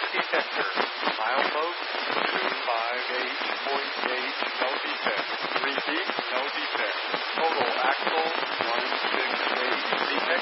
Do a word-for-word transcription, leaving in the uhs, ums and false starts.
detector. Milepost two five eight point eight, no defect. Repeat, no defect. Total axle one six eight. Defect